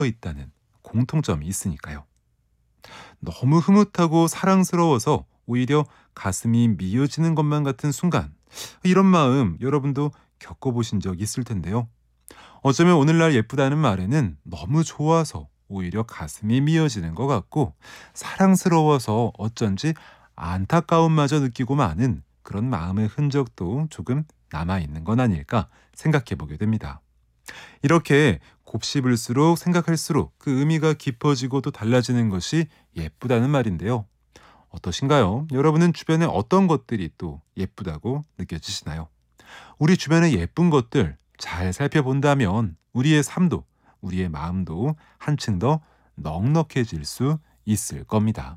있다는 공통점이 있으니까요. 너무 흐뭇하고 사랑스러워서 오히려 가슴이 미어지는 것만 같은 순간, 이런 마음 여러분도 겪어보신 적 있을 텐데요. 어쩌면 오늘날 예쁘다는 말에는 너무 좋아서 오히려 가슴이 미어지는 것 같고, 사랑스러워서 어쩐지 안타까움마저 느끼고 마는 그런 마음의 흔적도 조금 남아있는 건 아닐까 생각해 보게 됩니다. 이렇게 곱씹을수록 생각할수록 그 의미가 깊어지고 또 달라지는 것이 예쁘다는 말인데요. 어떠신가요? 여러분은 주변에 어떤 것들이 또 예쁘다고 느껴지시나요? 우리 주변의 예쁜 것들 잘 살펴본다면 우리의 삶도, 우리의 마음도 한층 더 넉넉해질 수 있을 겁니다.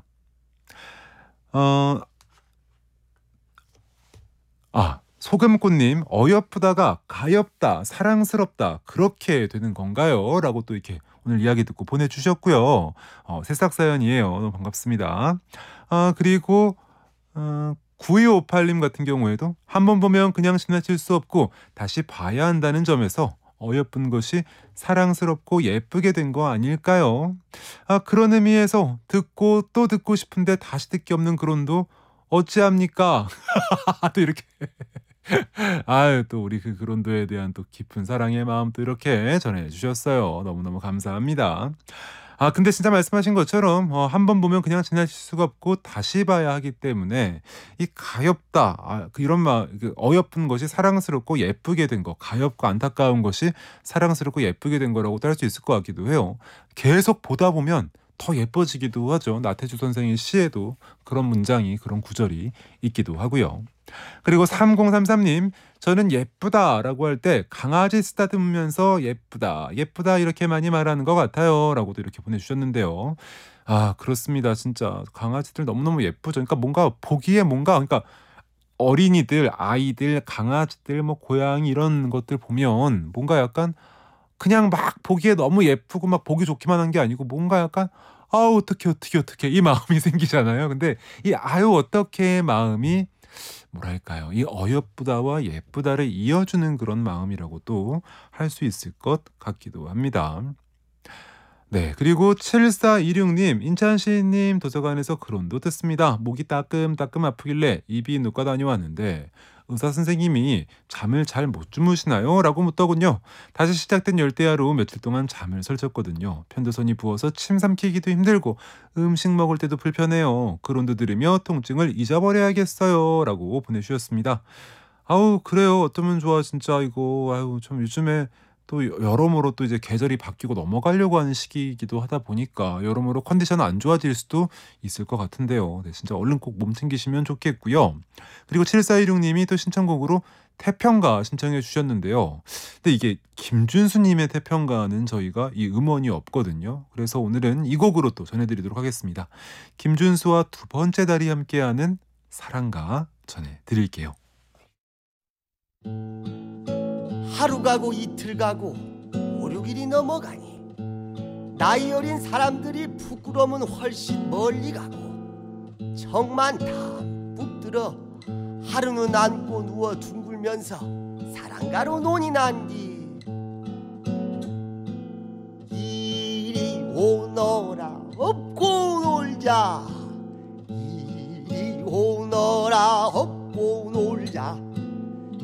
어, 소금꽃님, 어여쁘다가 가엾다, 사랑스럽다, 그렇게 되는 건가요? 라고 또 이렇게 오늘 이야기 듣고 보내주셨고요. 새싹 사연이에요. 너무 반갑습니다. 그리고 9258님 같은 경우에도 한 번 보면 그냥 지나칠 수 없고 다시 봐야 한다는 점에서 어여쁜 것이 사랑스럽고 예쁘게 된 거 아닐까요? 그런 의미에서 듣고 또 듣고 싶은데 다시 듣기 없는 그런도 어찌합니까? 또 이렇게 아유, 또 우리 그 그론도에 대한 또 깊은 사랑의 마음 또 이렇게 전해 주셨어요. 너무너무 감사합니다. 근데 진짜 말씀하신 것처럼 한 번 보면 그냥 지나칠 수가 없고 다시 봐야 하기 때문에 이 가엾다, 이런 그 어여쁜 것이 사랑스럽고 예쁘게 된 거, 가엾고 안타까운 것이 사랑스럽고 예쁘게 된 거라고도 할 수 있을 것 같기도 해요. 계속 보다 보면 더 예뻐지기도 하죠. 나태주 선생의 시에도 그런 문장이, 그런 구절이 있기도 하고요. 그리고 3033님, 저는 예쁘다라고 할 때 강아지 쓰다듬으면서 예쁘다, 예쁘다 이렇게 많이 말하는 것 같아요. 라고도 이렇게 보내주셨는데요. 그렇습니다. 진짜 강아지들 너무너무 예쁘죠. 그러니까 뭔가 보기에 그러니까 어린이들, 아이들, 강아지들, 뭐 고양이 이런 것들 보면 뭔가 약간 그냥 막 보기에 너무 예쁘고 막 보기 좋기만 한 게 아니고 뭔가 약간 어떻게 이 마음이 생기잖아요. 근데 이 어떻게 마음이 뭐랄까요? 이 어여쁘다와 예쁘다를 이어주는 그런 마음이라고도 할 수 있을 것 같기도 합니다. 네, 그리고 7426님, 인찬시님 도서관에서 그런도 듣습니다. 목이 따끔따끔 아프길래 이비 인후과 다녀왔는데 의사 선생님이 잠을 잘 못 주무시나요? 라고 묻더군요. 다시 시작된 열대야로 며칠 동안 잠을 설쳤거든요. 편도선이 부어서 침 삼키기도 힘들고 음식 먹을 때도 불편해요. 그런도 들으며 통증을 잊어버려야겠어요. 라고 보내주셨습니다. 그래요. 어쩌면 좋아 진짜 이거. 참 요즘에 또 여러모로 또 이제 계절이 바뀌고 넘어가려고 하는 시기이기도 하다 보니까 여러모로 컨디션 안 좋아질 수도 있을 것 같은데요. 네, 진짜 얼른 꼭 몸 챙기시면 좋겠고요. 그리고 7416님이 또 신청곡으로 태평가 신청해 주셨는데요. 근데 이게 김준수 님의 태평가는 저희가 이 음원이 없거든요. 그래서 오늘은 이 곡으로 또 전해드리도록 하겠습니다. 김준수와 두 번째 달이 함께하는 사랑가 전해드릴게요. 하루 가고 이틀 가고 5, 6일이 넘어가니 나이 어린 사람들이 부끄러움은 훨씬 멀리 가고 정만 담뿍 들어 하루는 안고 누워 둥글면서 사랑가로 논이 난디 이리 오너라 업고 놀자